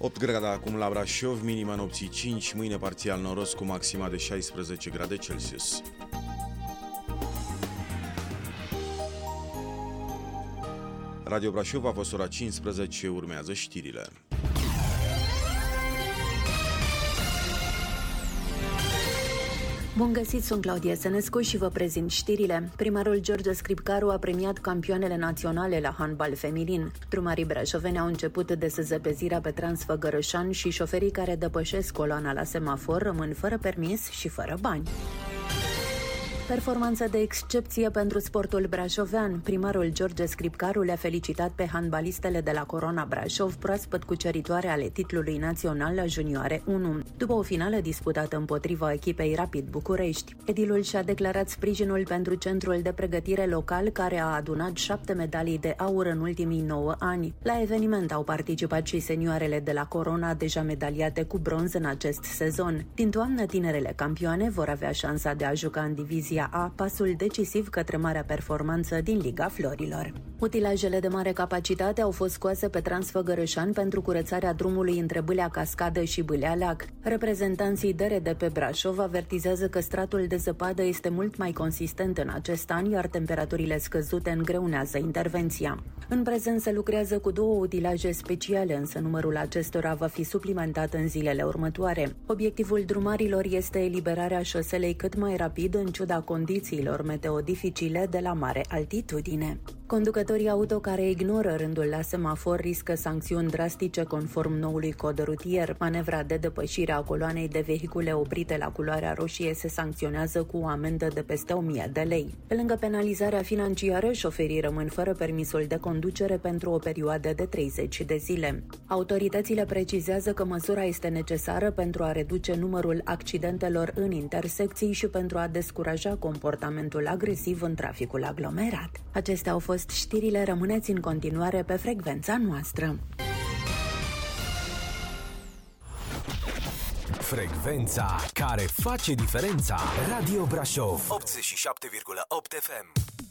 8 grade acum la Brașov, minima nopții 5, mâine parțial noros cu maxima de 16 grade Celsius. Radio Brașov, a fost ora 15, urmează știrile. Bun găsit, sunt Claudia Sănescu și vă prezint știrile. Primarul George Scripcaru a premiat campioanele naționale la handbal feminin. Drumarii brașoveni au început desăzăpezirea pe Transfăgărășan și șoferii care depășesc coloana la semafor rămân fără permis și fără bani. Performanță de excepție pentru sportul brașovean. Primarul George Scripcaru le-a felicitat pe handbalistele de la Corona Brașov, proaspăt cuceritoare ale titlului național la Junioare 1, după o finală disputată împotriva echipei Rapid București. Edilul și-a declarat sprijinul pentru centrul de pregătire local, care a adunat 7 medalii de aur în ultimii 9 ani. La eveniment au participat și senioarele de la Corona, deja medaliate cu bronz în acest sezon. Din toamnă, tinerele campioane vor avea șansa de a juca în divizia A, pasul decisiv către marea performanță din Liga Florilor. Utilajele de mare capacitate au fost scoase pe Transfăgărășan pentru curățarea drumului între Bâlea Cascadă și Bâlea Lac. Reprezentanții DRD pe Brașov avertizează că stratul de zăpadă este mult mai consistent în acest an, iar temperaturile scăzute îngreunează intervenția. În prezent se lucrează cu 2 utilaje speciale, însă numărul acestora va fi suplimentat în zilele următoare. Obiectivul drumarilor este eliberarea șoselei cât mai rapid, în ciuda condițiilor meteo dificile de la mare altitudine. Conducătorii auto care ignoră rândul la semafor riscă sancțiuni drastice conform noului cod rutier. Manevra de depășire a coloanei de vehicule oprite la culoarea roșie se sancționează cu o amendă de peste 1000 de lei. Pe lângă penalizarea financiară, șoferii rămân fără permisul de conducere pentru o perioadă de 30 de zile. Autoritățile precizează că măsura este necesară pentru a reduce numărul accidentelor în intersecții și pentru a descuraja comportamentul agresiv în traficul aglomerat. Acestea au fost știrile, rămâneți în continuare pe frecvența noastră. Frecvența care face diferența. Radio Brașov 87,8 FM.